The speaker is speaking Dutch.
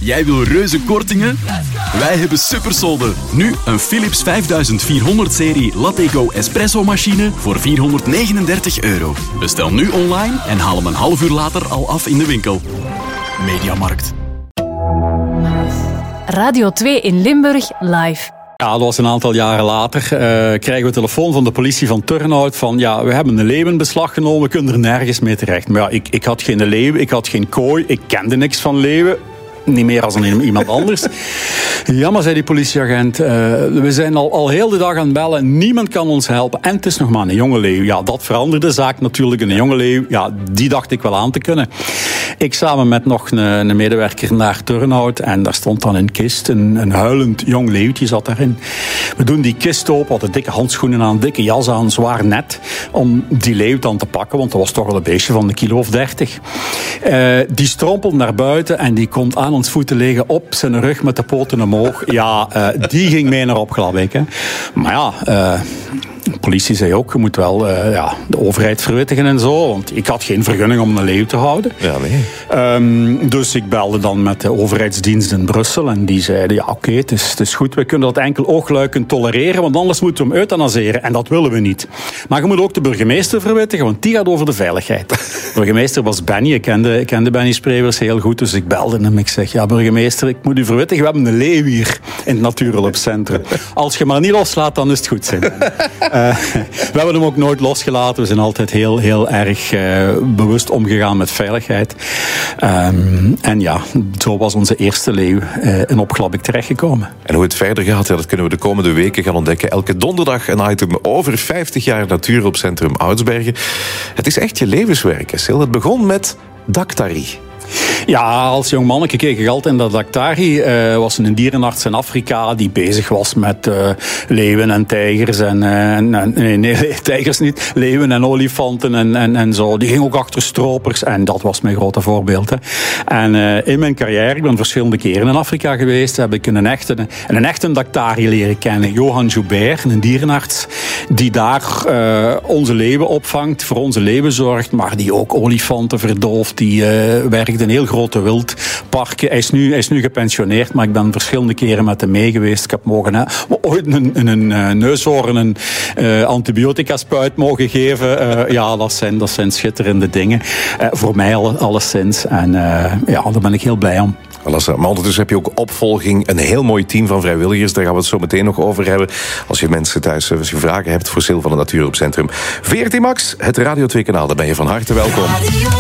Jij wil reuze kortingen? Wij hebben supersolden. Nu een Philips 5400-serie Lateco Espresso machine voor €439. Bestel nu online en haal hem een half uur later al af in de winkel. Mediamarkt. Radio 2 in Limburg live. Ja, dat was een aantal jaren later. Krijgen we telefoon van de politie van Turnhout van ja, we hebben een leeuw in beslag genomen, we kunnen er nergens mee terecht. Maar ja, ik had geen leeuw, ik had geen kooi, ik kende niks van leeuwen. Niet meer als iemand anders. Ja, maar zei die politieagent, we zijn al heel de dag aan het bellen. Niemand kan ons helpen. En het is nog maar een jonge leeuw. Ja, dat veranderde de zaak natuurlijk. Een jonge leeuw, ja, die dacht ik wel aan te kunnen. Ik samen met nog een medewerker naar Turnhout. En daar stond dan een kist. Een huilend jong leeuwtje zat daarin. We doen die kist open. Hadden dikke handschoenen aan, dikke jas aan, zwaar net. Om die leeuw dan te pakken. Want dat was toch wel een beestje van 1,30 kilo. Die strompelt naar buiten en die komt aan ons voeten liggen op zijn rug met de poten omhoog. Ja, die ging mee naar Opglabbeek. Hè. Maar ja, de politie zei ook, je moet wel de overheid verwittigen en zo. Want ik had geen vergunning om een leeuw te houden. Ja, nee. Dus ik belde dan met de overheidsdienst in Brussel. En die zeiden, ja oké, het is goed. We kunnen dat enkel oogluikend tolereren. Want anders moeten we hem euthanaseren. En dat willen we niet. Maar je moet ook de burgemeester verwittigen. Want die gaat over de veiligheid. De burgemeester was Benny. Ik kende Benny Sprevers heel goed. Dus ik belde hem. Ik zeg, ja burgemeester, ik moet u verwittigen. We hebben een leeuw hier in het Natuurhulpcentrum. Als je maar niet loslaat, dan is het goed. We hebben hem ook nooit losgelaten. We zijn altijd heel, heel erg bewust omgegaan met veiligheid. En ja, zo was onze eerste leeuw in Opglabbeek terechtgekomen. En hoe het verder gaat, dat kunnen we de komende weken gaan ontdekken. Elke donderdag een item over 50 jaar Natuurhulpcentrum Oudsbergen. Het is echt je levenswerk, Sil. Het begon met Daktari. Ja, als jong manneke keek ik altijd naar Daktari. Was een dierenarts in Afrika die bezig was met leeuwen en tijgers. Nee, tijgers niet. Leeuwen en olifanten en zo. Die ging ook achter stropers en dat was mijn grote voorbeeld. Hè. En in mijn carrière, ik ben verschillende keren in Afrika geweest, heb ik een echte Daktari leren kennen. Johan Joubert, een dierenarts, die daar onze leeuwen opvangt, voor onze leeuwen zorgt, maar die ook olifanten verdooft, die werkt in heel grote wildparken. Hij is nu gepensioneerd, maar ik ben verschillende keren met hem mee geweest. Ik heb ooit een neushoorn een antibiotica-spuit mogen geven. Ja, dat zijn schitterende dingen. Voor mij alleszins. En daar ben ik heel blij om. Maar ondertussen heb je ook opvolging. Een heel mooi team van vrijwilligers. Daar gaan we het zo meteen nog over hebben. Als je mensen thuis, als je vragen hebt voor Sil van het Natuurhulpcentrum. VRT Max, het Radio 2 kanaal. Daar ben je van harte welkom.